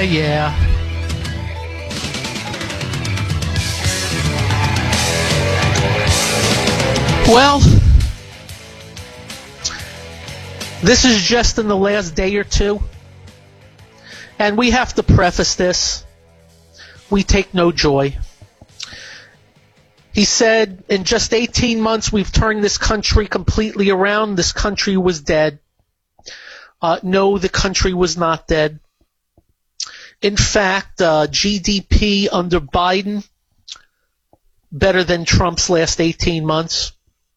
Yeah. Well, this is just in the last day or two, and we have to preface this. We take no joy. He said, in just 18 months, we've turned this country completely around. This country was dead. No, the country was not dead. In fact, GDP under Biden, better than Trump's last 18 months.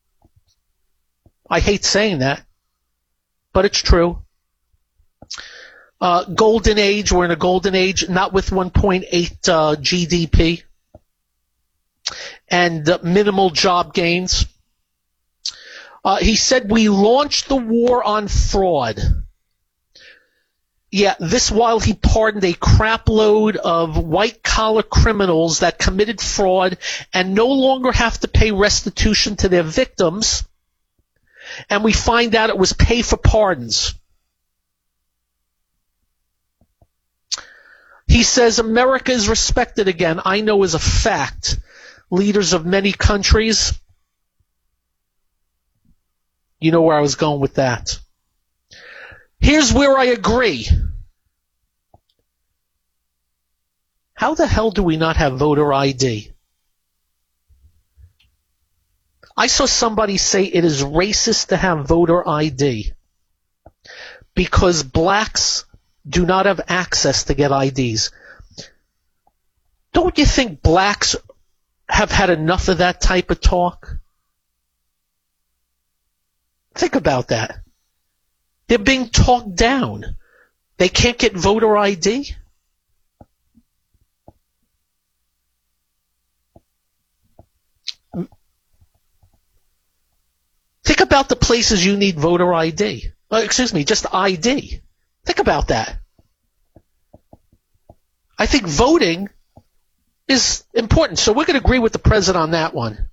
I hate saying that, but it's true. Golden age, we're in a golden age, not with 1.8 GDP and minimal job gains. He said we launched the war on fraud. Yeah, this while he pardoned a crap load of white-collar criminals that committed fraud and no longer have to pay restitution to their victims. And we find out it was pay for pardons. He says America is respected again. I know as a fact, leaders of many countries, you know where I was going with that. Here's where I agree. How the hell do we not have voter ID? I saw somebody say it is racist to have voter ID because blacks do not have access to get IDs. Don't you think blacks have had enough of that type of talk? Think about that. They're being talked down. They can't get voter ID? Think about the places you need voter ID. Just ID. Think about that. I think voting is important. So we're going to agree with the president on that one.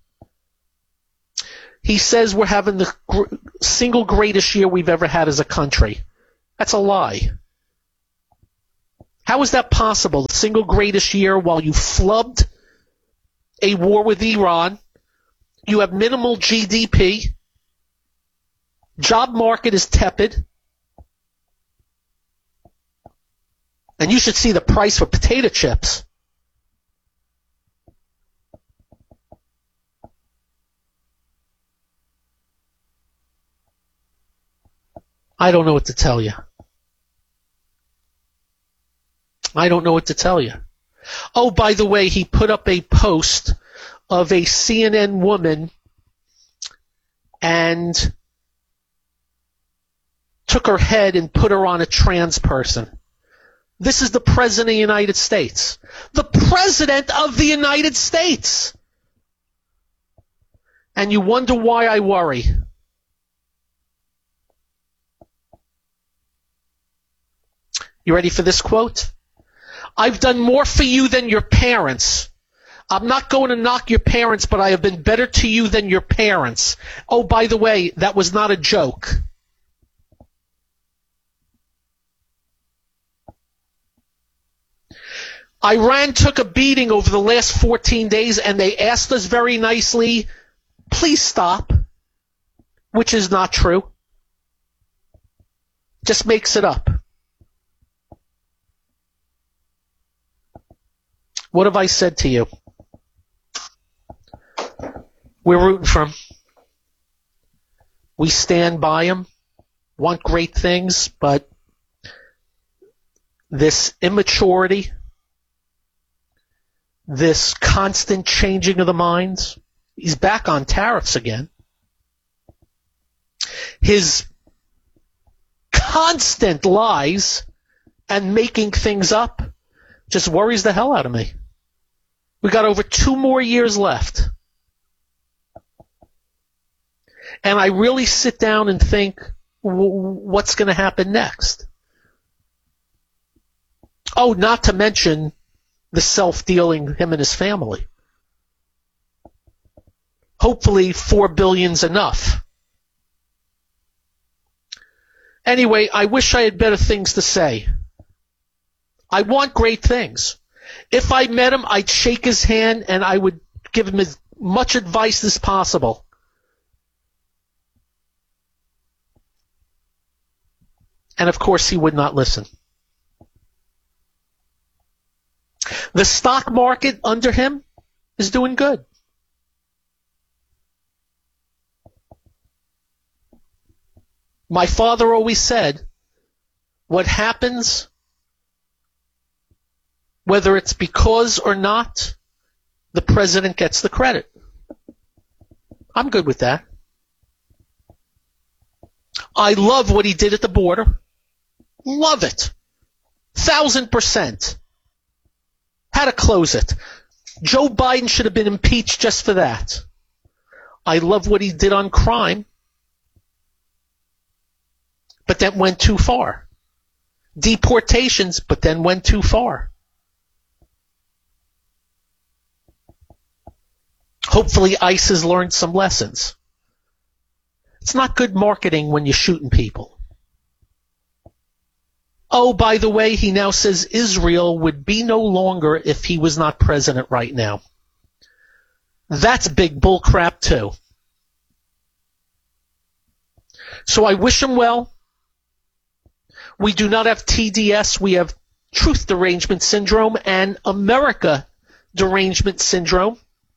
He says we're having the single greatest year we've ever had as a country. That's a lie. How is that possible? The single greatest year while you flubbed a war with Iran, you have minimal GDP, job market is tepid, and you should see the price for potato chips. I don't know what to tell you. I don't know what to tell you. Oh, by the way, he put up a post of a CNN woman and took her head and put her on a trans person. This is the President of the United States. The President of the United States! And you wonder why I worry. You ready for this quote? I've done more for you than your parents. I'm not going to knock your parents, but I have been better to you than your parents. Oh, by the way, that was not a joke. Iran took a beating over the last 14 days, and they asked us very nicely, please stop, which is not true. Just makes it up. What have I said to you? We're rooting for him. We stand by him, want great things, but this immaturity, this constant changing of the minds, he's back on tariffs again. His constant lies and making things up just worries the hell out of me. We got over 2 more years left. And I really sit down and think, what's going to happen next? Oh, not to mention the self-dealing, him and his family. Hopefully $4 billion's enough. Anyway, I wish I had better things to say. I want great things. If I met him, I'd shake his hand and I would give him as much advice as possible. And of course, he would not listen. The stock market under him is doing good. My father always said, what happens, whether it's because or not, the president gets the credit. I'm good with that. I love what he did at the border. Love it. 1,000%. How to close it. Joe Biden should have been impeached just for that. I love what he did on crime. But that went too far. Deportations, but then went too far. Hopefully ICE has learned some lessons. It's not good marketing when you're shooting people. Oh, by the way, he now says Israel would be no longer if he was not president right now. That's big bull crap too. So I wish him well. We do not have TDS. We have truth derangement syndrome and America derangement syndrome.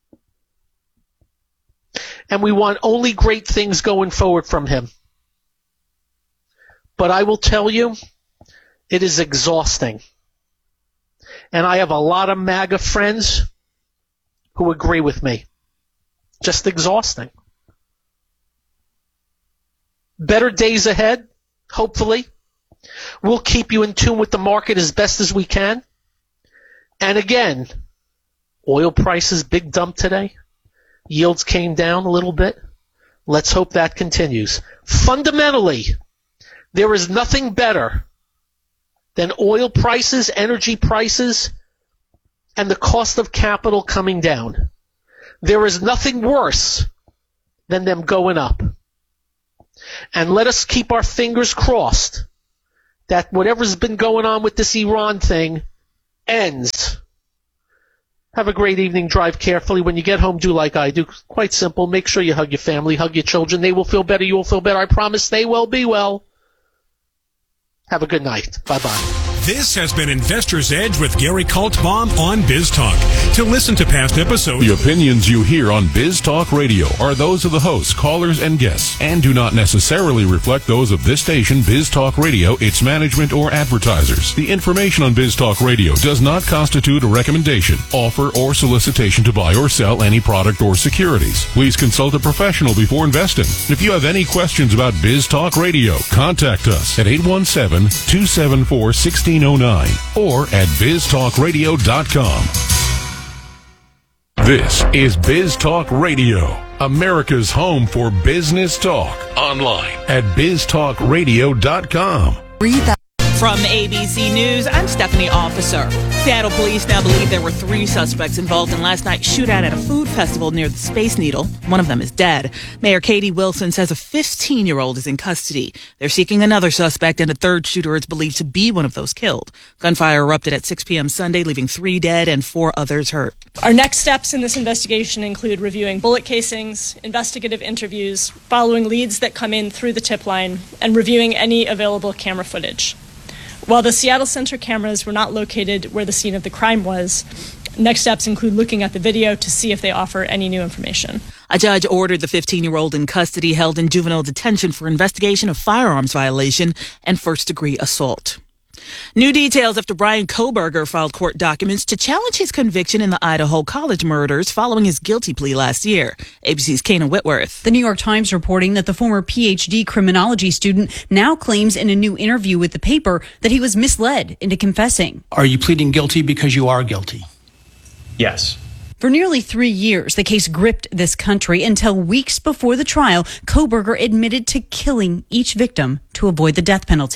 And we want only great things going forward from him. But I will tell you, it is exhausting. And I have a lot of MAGA friends who agree with me. Just exhausting. Better days ahead, hopefully. We'll keep you in tune with the market as best as we can. And again, oil prices, big dump today. Yields came down a little bit. Let's hope that continues. Fundamentally, there is nothing better than oil prices, energy prices, and the cost of capital coming down. There is nothing worse than them going up. And let us keep our fingers crossed that whatever's been going on with this Iran thing ends. Have a great evening. Drive carefully. When you get home, do like I do. Quite simple. Make sure you hug your family, hug your children. They will feel better. You will feel better. I promise they will be well. Have a good night. Bye-bye. This has been Investor's Edge with Gary Kaltbaum on Biz Talk. To listen to past episodes, the opinions you hear on Biz Talk Radio are those of the hosts, callers, and guests, and do not necessarily reflect those of this station, Biz Talk Radio, its management, or advertisers. The information on Biz Talk Radio does not constitute a recommendation, offer, or solicitation to buy or sell any product or securities. Please consult a professional before investing. If you have any questions about Biz Talk Radio, contact us at 817-274-1609 or at biztalkradio.com. This is Biz Talk Radio, America's home for business talk. Online at biztalkradio.com. From ABC News, I'm Stephanie Officer. Seattle police now believe there were 3 suspects involved in last night's shootout at a food festival near the Space Needle. One of them is dead. Mayor Katie Wilson says a 15-year-old is in custody. They're seeking another suspect, and a third shooter is believed to be one of those killed. Gunfire erupted at 6 p.m. Sunday, leaving 3 dead and 4 others hurt. Our next steps in this investigation include reviewing bullet casings, investigative interviews, following leads that come in through the tip line, and reviewing any available camera footage. While the Seattle Center cameras were not located where the scene of the crime was, next steps include looking at the video to see if they offer any new information. A judge ordered the 15-year-old in custody, held in juvenile detention for investigation of firearms violation and first-degree assault. New details after Bryan Kohberger filed court documents to challenge his conviction in the Idaho College murders following his guilty plea last year. ABC's Kana Whitworth. The New York Times reporting that the former PhD criminology student now claims in a new interview with the paper that he was misled into confessing. Are you pleading guilty because you are guilty? Yes. For nearly 3 years, the case gripped this country until weeks before the trial, Kohberger admitted to killing each victim to avoid the death penalty.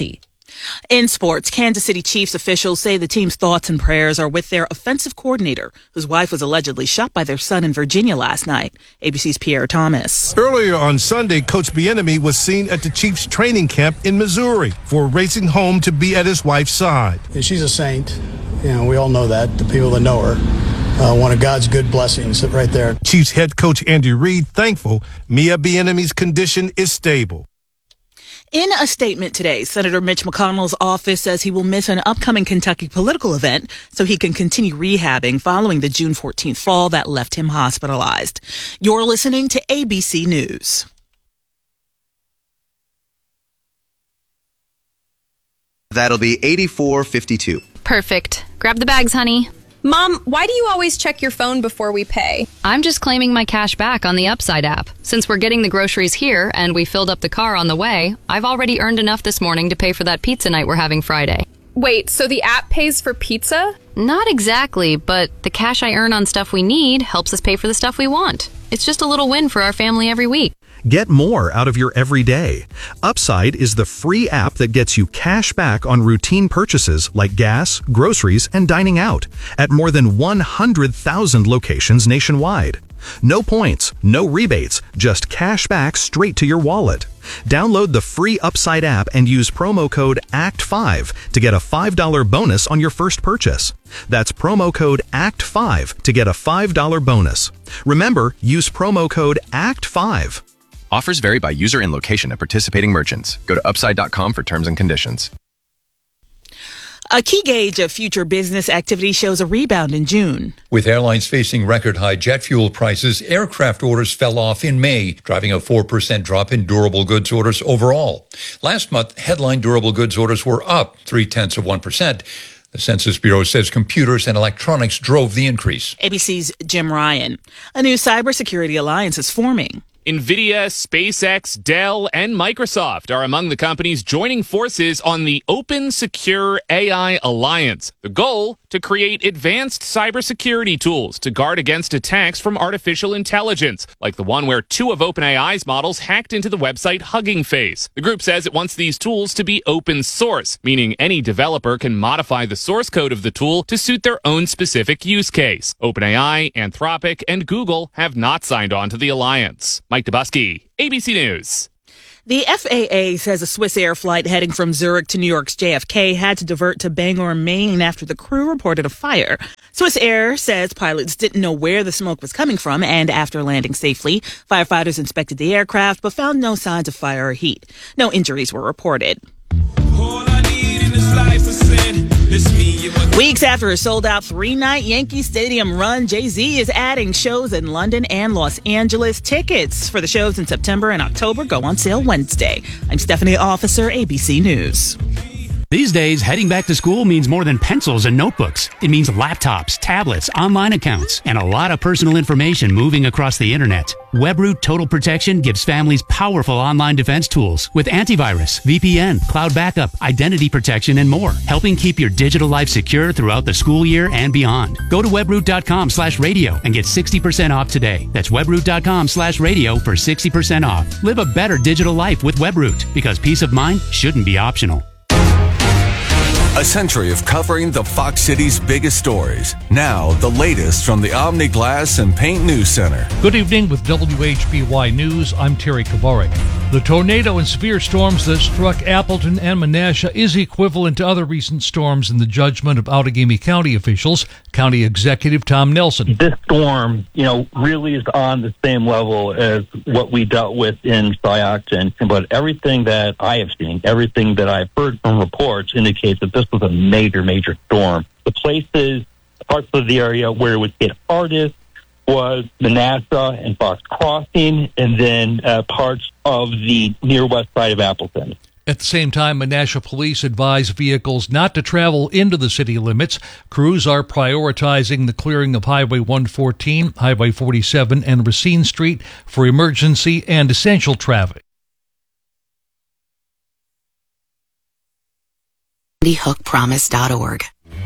In sports, Kansas City Chiefs officials say the team's thoughts and prayers are with their offensive coordinator, whose wife was allegedly shot by their son in Virginia last night. ABC's Pierre Thomas. Earlier on Sunday, Coach Bieniemy was seen at the Chiefs training camp in Missouri before racing home to be at his wife's side. And she's a saint. You know, we all know that, the people that know her. One of God's good blessings right there. Chiefs head coach Andy Reid thankful Mia Bieniemy's condition is stable. In a statement today, Senator Mitch McConnell's office says he will miss an upcoming Kentucky political event so he can continue rehabbing following the June 14th fall that left him hospitalized. You're listening to ABC News. That'll be $84.52. Perfect. Grab the bags, honey. Mom, why do you always check your phone before we pay? I'm just claiming my cash back on the Upside app. Since we're getting the groceries here and we filled up the car on the way, I've already earned enough this morning to pay for that pizza night we're having Friday. Wait, so the app pays for pizza? Not exactly, but the cash I earn on stuff we need helps us pay for the stuff we want. It's just a little win for our family every week. Get more out of your everyday. Upside is the free app that gets you cash back on routine purchases like gas, groceries, and dining out at more than 100,000 locations nationwide. No points, no rebates, just cash back straight to your wallet. Download the free Upside app and use promo code ACT5 to get a $5 bonus on your first purchase. That's promo code ACT5 to get a $5 bonus. Remember, use promo code ACT5. Offers vary by user and location at participating merchants. Go to upside.com for terms and conditions. A key gauge of future business activity shows a rebound in June. With airlines facing record-high jet fuel prices, aircraft orders fell off in May, driving a 4% drop in durable goods orders overall. Last month, headline durable goods orders were up 0.3%. The Census Bureau says computers and electronics drove the increase. ABC's Jim Ryan. A new cybersecurity alliance is forming. NVIDIA, SpaceX, Dell, and Microsoft are among the companies joining forces on the Open Secure AI Alliance. The goal? To create advanced cybersecurity tools to guard against attacks from artificial intelligence, like the one where two of OpenAI's models hacked into the website Hugging Face. The group says it wants these tools to be open source, meaning any developer can modify the source code of the tool to suit their own specific use case. OpenAI, Anthropic, and Google have not signed on to the alliance. Mike Dubusky, ABC News. The FAA says a Swiss Air flight heading from Zurich to New York's JFK had to divert to Bangor, Maine after the crew reported a fire. Swiss Air says pilots didn't know where the smoke was coming from, and after landing safely, firefighters inspected the aircraft but found no signs of fire or heat. No injuries were reported. Weeks after a sold-out 3-night Yankee Stadium run, Jay-Z is adding shows in London and Los Angeles. Tickets for the shows in September and October go on sale Wednesday. I'm Stephanie Officer, ABC News. These days, heading back to school means more than pencils and notebooks. It means laptops, tablets, online accounts, and a lot of personal information moving across the internet. WebRoot Total Protection gives families powerful online defense tools with antivirus, VPN, cloud backup, identity protection, and more, helping keep your digital life secure throughout the school year and beyond. Go to webroot.com/radio and get 60% off today. That's webroot.com/radio for 60% off. Live a better digital life with WebRoot, because peace of mind shouldn't be optional. A century of covering the Fox City's biggest stories. Now, the latest from the Omni Glass and Paint News Center. Good evening with WHBY News. I'm Terry Kavarek. The tornado and severe storms that struck Appleton and Menasha is equivalent to other recent storms in the judgment of Outagamie County officials. County Executive Tom Nelson. This storm, really is on the same level as what we dealt with in Syocton. But everything that I have seen, everything that I've heard from reports indicates that this was a major, major storm. The parts of the area where it was hit hardest was Menasha and Fox Crossing, and then parts of the near west side of Appleton. At the same time, Menasha police advise vehicles not to travel into the city limits. Crews are prioritizing the clearing of Highway 114, Highway 47, and Racine Street for emergency and essential traffic. SandyHookPromise.org.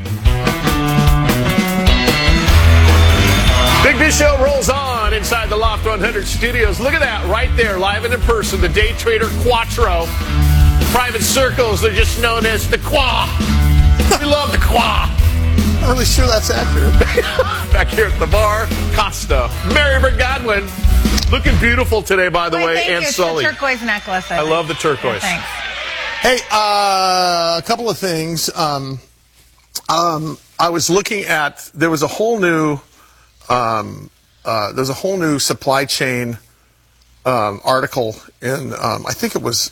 Big B Show rolls on inside the Loft 100 studios. Look at that right there, live and in person, the Day Trader Quattro. private circles, they're just known as the Qua. We love the Qua. I'm really sure that's accurate. Back here at the bar, Costa. Mary Godwin, looking beautiful today, by the way, and Sully. It's the turquoise necklace. I love the turquoise. Yeah, thanks. Hey, a couple of things. I was looking at, there was a whole new supply chain article in I think it was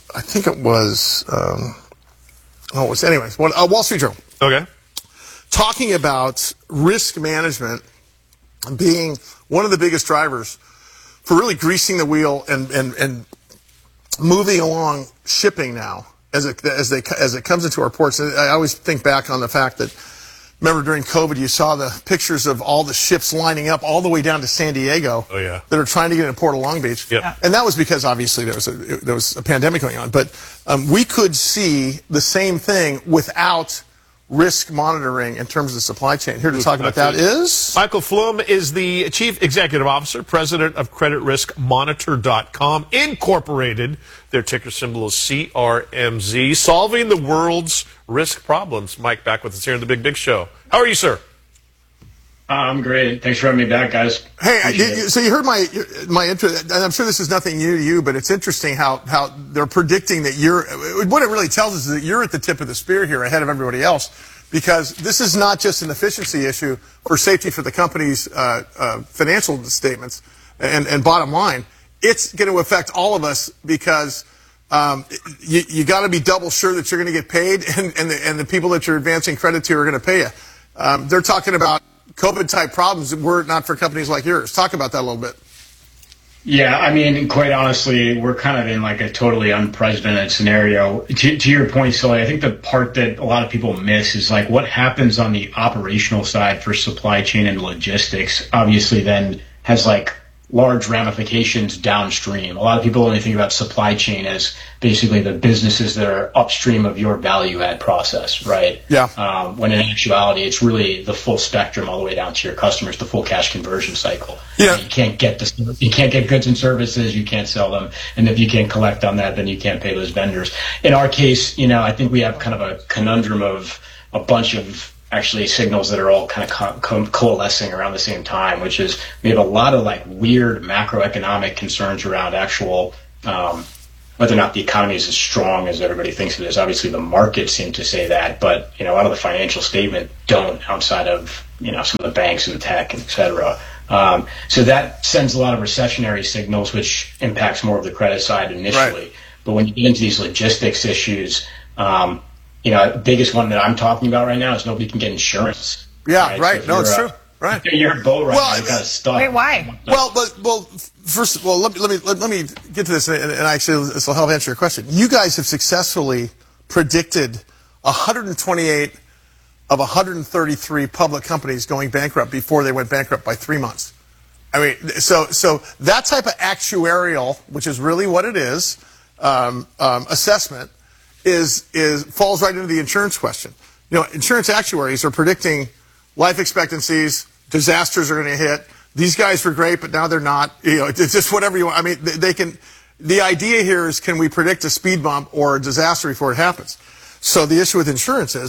Wall Street Journal. Okay. Talking about risk management being one of the biggest drivers for really greasing the wheel and moving along shipping now as it comes into our ports. And I always think back on the fact that, remember during COVID, you saw the pictures of all the ships lining up all the way down to San Diego. Oh, yeah. That are trying to get in Port of Long Beach. Yep. And that was because obviously there was a pandemic going on. But we could see the same thing without risk monitoring in terms of the supply chain. Here to talk about that is Michael Flum is the Chief Executive Officer, President of CreditRiskMonitor.com, Incorporated. Their ticker symbol is CRMZ, solving the world's risk problems. Mike back with us here in the Big Show. How are you, sir? I'm great. Thanks for having me back, guys. Hey, so you heard my intro, and I'm sure this is nothing new to you, but it's interesting how they're predicting that what it really tells us is that you're at the tip of the spear here ahead of everybody else, because this is not just an efficiency issue for safety for the company's financial statements and bottom line. It's going to affect all of us because you got to be double sure that you're going to get paid, and the people that you're advancing credit to are going to pay you. They're talking about COVID-type problems were it not for companies like yours. Talk about that a little bit. Yeah, I mean, quite honestly, we're kind of in like a totally unprecedented scenario. To your point, Sully, I think the part that a lot of people miss is like what happens on the operational side for supply chain and logistics, obviously then has like large ramifications downstream. A lot of people only think about supply chain as basically the businesses that are upstream of your value add process, right? Yeah. When in actuality, it's really the full spectrum all the way down to your customers, the full cash conversion cycle. Yeah. You can't get goods and services, you can't sell them, and if you can't collect on that, then you can't pay those vendors. In our case, I think we have kind of a conundrum of a bunch of actually signals that are all kind of coalescing around the same time, which is we have a lot of like weird macroeconomic concerns around actual whether or not the economy is as strong as everybody thinks it is. Obviously, the markets seem to say that, but a lot of the financial statement don't, outside of some of the banks and tech and et cetera. So that sends a lot of recessionary signals, which impacts more of the credit side initially. Right. But when you get into these logistics issues, the biggest one that I'm talking about right now is nobody can get insurance. Yeah, right. So no, it's true. Right. You're a boat right now, you're kind of stuck. Wait, why? First of all, let me get to this, and actually this will help answer your question. You guys have successfully predicted 128 of 133 public companies going bankrupt before they went bankrupt by 3 months. I mean, so that type of actuarial, which is really what it is, assessment falls right into the insurance question. Insurance actuaries are predicting life expectancies, disasters are going to hit. These guys were great, but now they're not. It's just whatever you want. I mean, they can. The idea here is, can we predict a speed bump or a disaster before it happens? So the issue with insurance is